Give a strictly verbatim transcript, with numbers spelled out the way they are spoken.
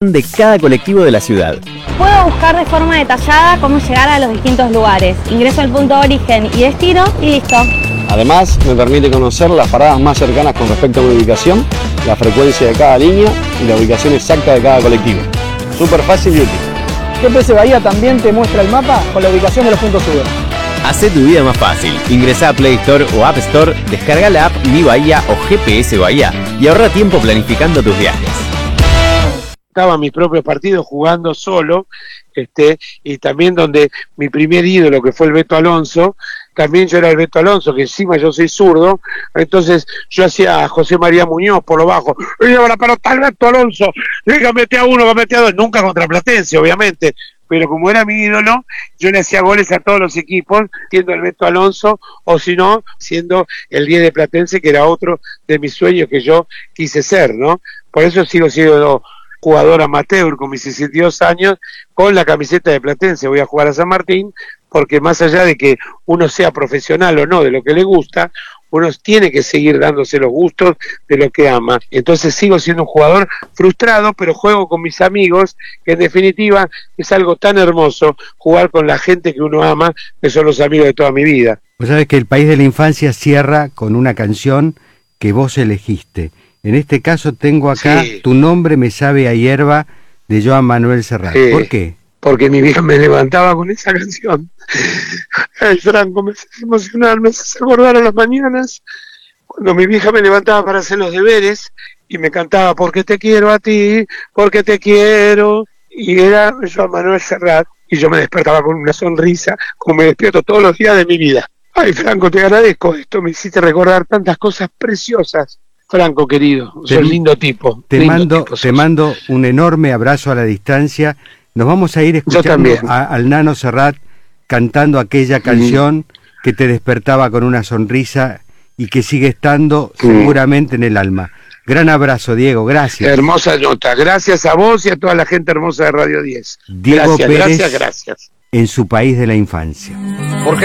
de cada colectivo de la ciudad. Puedo buscar de forma detallada cómo llegar a los distintos lugares. Ingreso al punto de origen y destino y listo. Además, me permite conocer las paradas más cercanas con respecto a mi ubicación, la frecuencia de cada línea y la ubicación exacta de cada colectivo. Súper fácil y útil. G P S Bahía también te muestra el mapa con la ubicación de los puntos sube. Hacé tu vida más fácil. Ingresá a Play Store o App Store, descarga la app Mi Bahía o G P S Bahía y ahorra tiempo planificando tus viajes. Estaba en mis propios partidos jugando solo, este, y también donde mi primer ídolo, que fue el Beto Alonso, también yo era el Beto Alonso, que encima yo soy zurdo, entonces yo hacía a José María Muñoz por lo bajo, y lleva la pelota al Beto Alonso, que mete a uno, que mete a dos, nunca contra Platense, obviamente, pero como era mi ídolo, yo le hacía goles a todos los equipos, siendo el Beto Alonso, o si no, siendo el diez de Platense, que era otro de mis sueños que yo quise ser, ¿no? Por eso sigo siendo jugador amateur con mis sesenta y dos años, con la camiseta de Platense. Voy a jugar a San Martín, porque más allá de que uno sea profesional o no de lo que le gusta, uno tiene que seguir dándose los gustos de lo que ama. Entonces sigo siendo un jugador frustrado, pero juego con mis amigos, que en definitiva es algo tan hermoso, jugar con la gente que uno ama, que son los amigos de toda mi vida. Vos sabés que el País de la Infancia cierra con una canción que vos elegiste. En este caso tengo acá Sí. Tu nombre me sabe a hierba, de Joan Manuel Serrat. Sí. ¿Por qué? Porque mi vieja me levantaba con esa canción. Ay, Franco, me hace emocionar, me hace acordar a las mañanas, cuando mi vieja me levantaba para hacer los deberes, y me cantaba, porque te quiero a ti, porque te quiero, y era Joan Manuel Serrat, y yo me despertaba con una sonrisa, como me despierto todos los días de mi vida. Ay, Franco, te agradezco esto, me hiciste recordar tantas cosas preciosas. Franco, querido, sos Te- lindo tipo. Te lindo mando, tipo te sos. mando un enorme abrazo a la distancia. Nos vamos a ir escuchando también. a- al Nano Serrat cantando aquella canción que te despertaba con una sonrisa y que sigue estando Sí. seguramente en el alma. Gran abrazo, Diego, gracias. Hermosa nota, gracias a vos y a toda la gente hermosa de Radio diez. Diego Gracias, Pérez gracias, gracias. en su País de la Infancia.